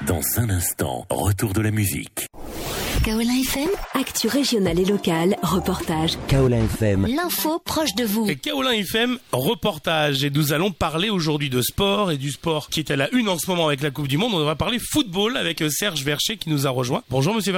Dans un instant, retour de la musique. Kaola FM, actu régionale et locale, reportage. Kaola FM, L'info proche de vous. Et Kaola FM, reportage. Et nous allons parler aujourd'hui de sport et du sport qui est à la une en ce moment avec la Coupe du Monde. On va parler football avec Serge Vercher qui nous a rejoint. Bonjour Monsieur Vercher.